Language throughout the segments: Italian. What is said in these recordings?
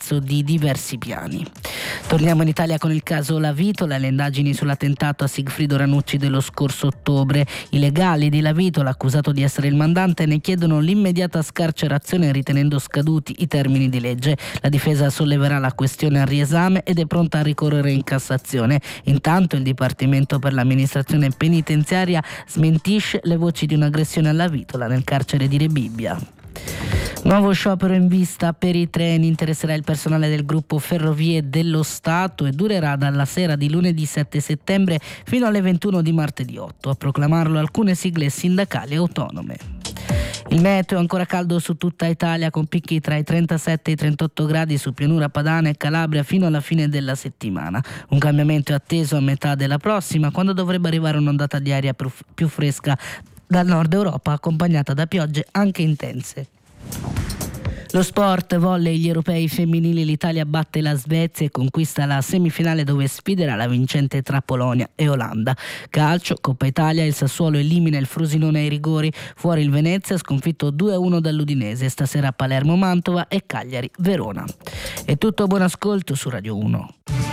prezzo di diversi piani. Torniamo in Italia con il caso Lavitola, le indagini sull'attentato a Sigfrido Ranucci dello scorso ottobre. I legali di Lavitola, accusato di essere il mandante, ne chiedono l'immediata scarcerazione ritenendo scaduti i termini di legge. La difesa solleverà la questione al riesame ed è pronta a ricorrere in Cassazione. Intanto il Dipartimento per l'amministrazione penitenziaria smentisce le voci di un'aggressione a Lavitola nel carcere di Rebibbia. Nuovo sciopero in vista per i treni, interesserà il personale del gruppo Ferrovie dello Stato e durerà dalla sera di lunedì 7 settembre fino alle 21 di martedì 8. A proclamarlo alcune sigle sindacali autonome. Il meteo è ancora caldo su tutta Italia con picchi tra i 37 e i 38 gradi su Pianura Padana e Calabria fino alla fine della settimana. Un cambiamento è atteso a metà della prossima, quando dovrebbe arrivare un'ondata di aria più fresca dal nord Europa, accompagnata da piogge anche intense. Lo sport, volley, gli europei femminili, l'Italia batte la Svezia e conquista la semifinale dove sfiderà la vincente tra Polonia e Olanda. Calcio, Coppa Italia, il Sassuolo elimina il Frosinone ai rigori, fuori il Venezia sconfitto 2-1 dall'Udinese, stasera Palermo-Mantova e Cagliari-Verona. È tutto, buon ascolto su Radio 1.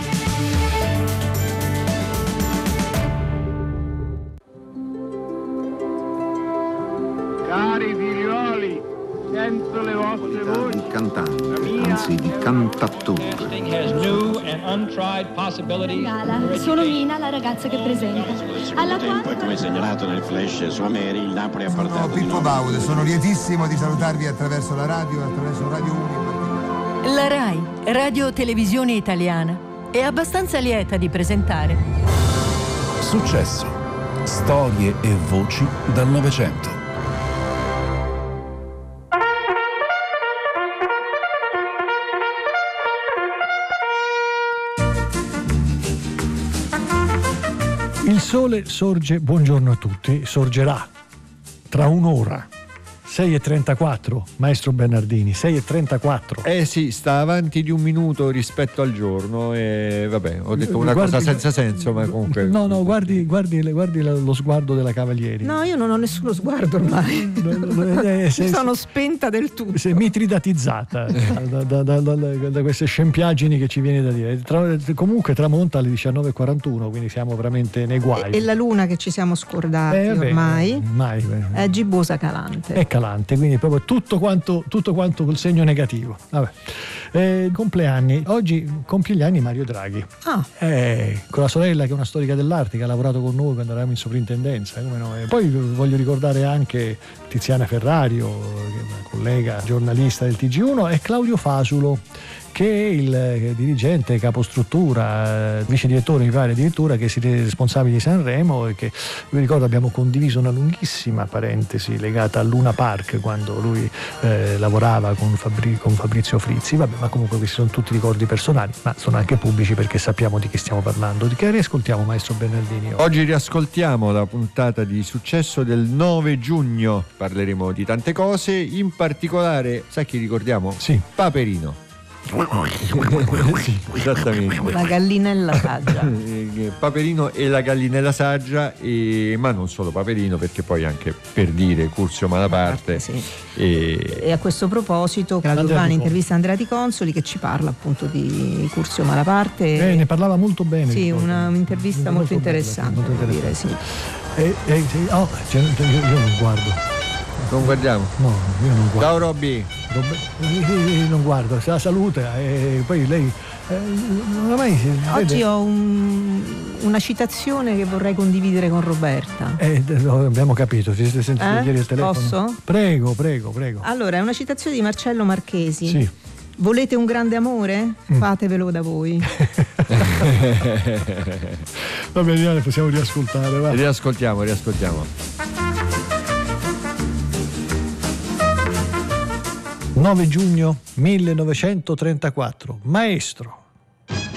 Cari figlioli, sento le vostre voci. Di cantante, anzi di cantattore. Sono Mina, la ragazza che presenta. Alla tempo e come segnalato nel flash su Ameri, il Napoli ha portato Sono Pippo Baude, sono lietissimo di salutarvi attraverso la radio e attraverso Radio 1. La RAI, Radio Televisione Italiana, è abbastanza lieta di presentare Successo, storie e voci dal Novecento. Il sole sorge, buongiorno a tutti, sorgerà tra un'ora. 6:34, maestro Bernardini, 6:34. Sì, sta avanti di un minuto rispetto al giorno e vabbè, ho detto una cosa senza senso, ma comunque... No, guardi lo sguardo della Cavalieri. No, io non ho nessuno sguardo ormai. Sono spenta del tutto. Sei mitridatizzata da queste scempiaggini che ci viene da dire. Comunque tramonta alle 19:41, quindi siamo veramente nei guai. E la luna che ci siamo scordati ormai è gibbosa calante. È calante, quindi proprio tutto quanto col segno negativo. Vabbè. Compleanni. Oggi compie gli anni Mario Draghi. Con la sorella che è una storica dell'arte che ha lavorato con noi quando eravamo in soprintendenza. Come no? Poi voglio ricordare anche Tiziana Ferrario, che è una collega giornalista del TG1, e Claudio Fasulo, che è il dirigente, capostruttura, vice direttore mi pare addirittura, che siete responsabili di Sanremo, e che vi ricordo abbiamo condiviso una lunghissima parentesi legata a Luna Park quando lui lavorava con Fabrizio Frizzi. Vabbè, ma comunque questi sono tutti ricordi personali, ma sono anche pubblici perché sappiamo di che stiamo parlando. Di che riascoltiamo, maestro Bernardini? Oggi riascoltiamo la puntata di Successo del 9 giugno, parleremo di tante cose, in particolare, sai chi ricordiamo? Sì. Paperino. Sì, esattamente. La gallinella saggia. Paperino e la gallinella saggia, ma non solo Paperino, perché poi anche Per dire Curzio Malaparte. Sì. E a questo proposito Claudio Urbani intervista Andrea Di Consoli, che ci parla appunto di Curzio Malaparte. Ne parlava molto bene. Sì, un'intervista molto interessante. Io non guardo. Non guardiamo? No, io non guardo. Ciao Robby. Non guardo, se la saluta e poi lei ormai oggi ho una citazione che vorrei condividere con Roberta. Abbiamo capito, ci siete sentiti ieri al telefono? Posso? Prego. Allora, è una citazione di Marcello Marchesi. Sì. Volete un grande amore? Fatevelo da voi. Va bene, possiamo riascoltare, va. Riascoltiamo. 9 giugno 1934, maestro.